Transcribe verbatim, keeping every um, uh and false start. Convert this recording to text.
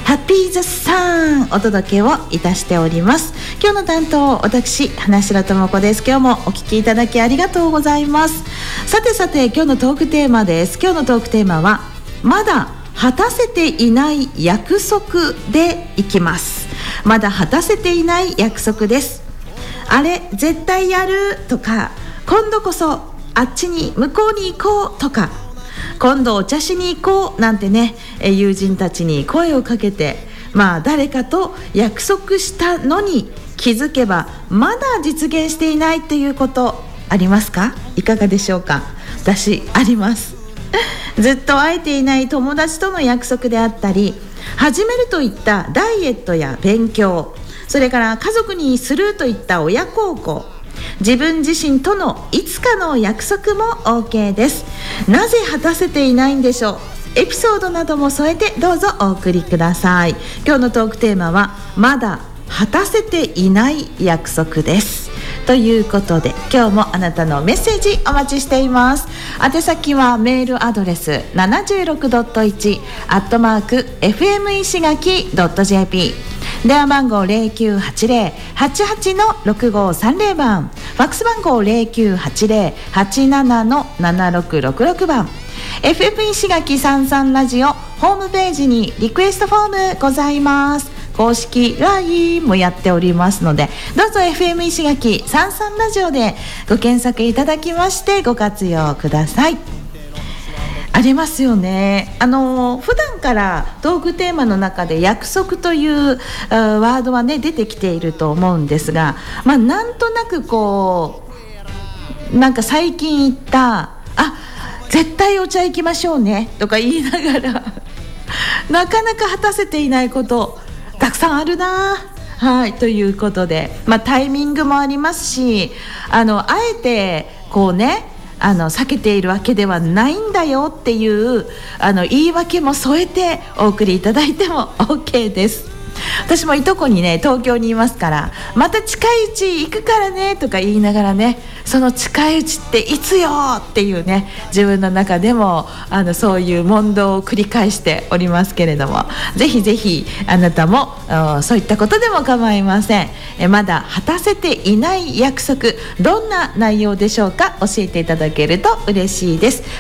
ハッピーザさんお届けをいたしております。今日の担当私花城智子です。今日もお聞きいただきありがとうございます。さてさて今日のトークテーマです。今日のトークテーマはまだ果たせていない約束でいきます。まだ果たせていない約束です。あれ絶対やるとか、今度こそあっちに向こうに行こうとか、今度お茶しに行こうなんてね、友人たちに声をかけて、まあ誰かと約束したのに気づけばまだ実現していないということありますか？いかがでしょうか？私あります。ずっと会えていない友達との約束であったり、始めるといったダイエットや勉強、それから家族にするといった親孝行、自分自身とのいつかの約束も OK です。なぜ果たせていないんでしょう？エピソードなども添えてどうぞお送りください。今日のトークテーマはまだ果たせていない約束ですということで、今日もあなたのメッセージお待ちしています。宛先はメールアドレス ななじゅうろくてんいち アットマーク エフエム 石垣 ドット ジェーピー、 電話番号 ゼロきゅうはちゼロ はちはち ろくごさんゼロ 番、ファックス番号 ゼロきゅうはちゼロ はちなな ななろくろくろく 番、 エフエム 石垣さんじゅうさんラジオホームページにリクエストフォームございます。公式 ライン もやっておりますので、どうぞ エフエム 石垣さんじゅうさんラジオでご検索いただきましてご活用ください。ありますよね。あの普段からトークテーマの中で約束というワードはね出てきていると思うんですが、まあなんとなくこうなんか最近言ったあ絶対お茶行きましょうねとか言いながらなかなか果たせていないことたくさんあるな。はい、ということで、まあ、タイミングもありますし、あのあえてこうねあの避けているわけではないんだよっていうあの言い訳も添えてお送りいただいても OK です。私もいとこにね東京にいますから、また近いうち行くからねとか言いながらね、その近いうちっていつよっていうね、自分の中でもあのそういう問答を繰り返しておりますけれども、ぜひぜひあなたもそういったことでも構いません。えまだ果たせていない約束、どんな内容でしょうか？教えていただけると嬉しいです。